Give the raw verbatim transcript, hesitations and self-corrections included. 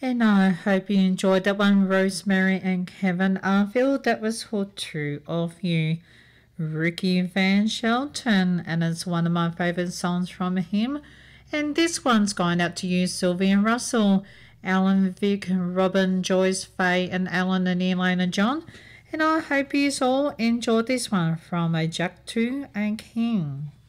And I hope you enjoyed that one, Rosemary and Kevin Arfield. That was for two of you. Ricky Van Shelton, and it's one of my favourite songs from him. And this one's going out to you, Sylvia Russell, Alan, Vic, Robin, Joyce, Faye, and Alan and Elaine and John. And I hope you all enjoyed this one from a Jack to a King.